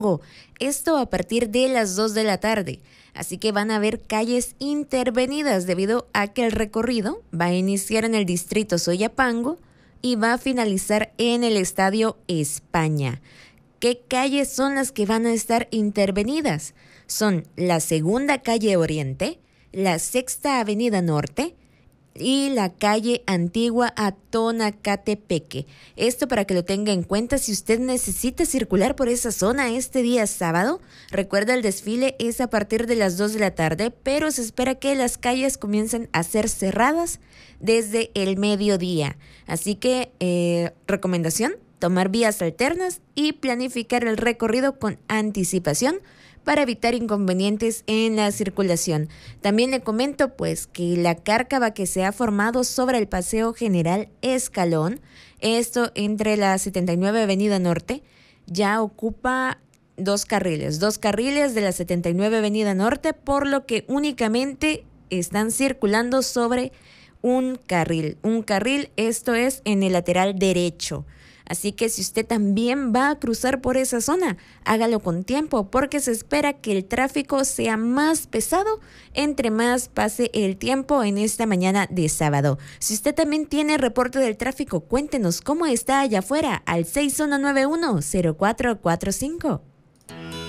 Esto a partir de las 2 de la tarde. Así que van a haber calles intervenidas debido a que el recorrido va a iniciar en el distrito Soyapango y va a finalizar en el Estadio España. ¿Qué calles son las que van a estar intervenidas? Son la Segunda Calle Oriente, la Sexta Avenida Norte y la calle Antigua a Tonacatepeque. Esto para que lo tenga en cuenta si usted necesita circular por esa zona este día sábado. Recuerda, el desfile es a partir de las 2 de la tarde, pero se espera que las calles comiencen a ser cerradas desde el mediodía. Así que, recomendación, tomar vías alternas y planificar el recorrido con anticipación para evitar inconvenientes en la circulación. También le comento pues que la cárcava que se ha formado sobre el Paseo General Escalón, esto entre la 79 Avenida Norte, ya ocupa dos carriles de la 79 Avenida Norte, por lo que únicamente están circulando sobre un carril, esto es en el lateral derecho. Así que si usted también va a cruzar por esa zona, hágalo con tiempo porque se espera que el tráfico sea más pesado entre más pase el tiempo en esta mañana de sábado. Si usted también tiene reporte del tráfico, cuéntenos cómo está allá afuera al 6191-0445.